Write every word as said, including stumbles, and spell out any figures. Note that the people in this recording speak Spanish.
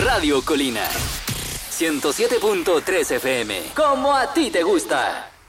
Radio Colina. ciento siete punto tres F M. Como a ti te gusta.